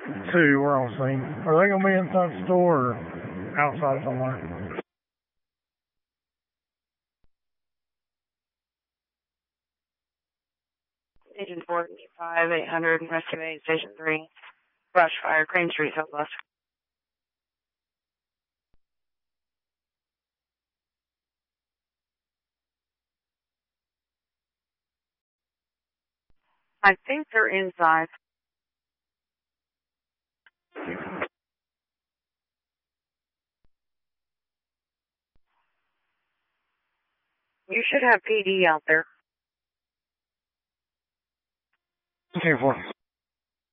Two, we're on scene. Are they going to be inside the store or outside somewhere? Agent 45, 800, Rescue 8, Station 3. Brush fire, Crane Street, Southwest. I think they're inside. You should have PD out there. Okay, 4.